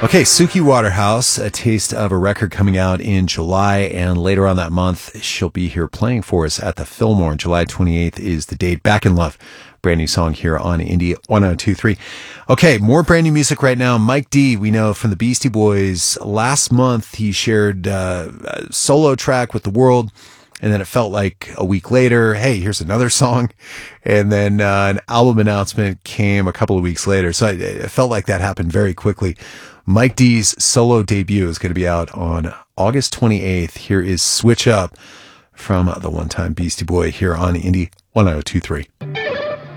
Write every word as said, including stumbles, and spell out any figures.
Okay, Suki Waterhouse, a taste of a record coming out in July, and later on that month, she'll be here playing for us at the Fillmore. July twenty-eighth is the date. Back in Love, brand new song here on Indie one oh two point three. Okay, more brand new music right now. Mike D, we know from the Beastie Boys. Last month, he shared uh, a solo track with the world, and then it felt like a week later, hey, here's another song. And then uh, an album announcement came a couple of weeks later. So it, it felt like that happened very quickly. Mike D's solo debut is going to be out on August twenty-eighth. Here is Switch Up from the one-time Beastie Boy here on Indie one oh two point three.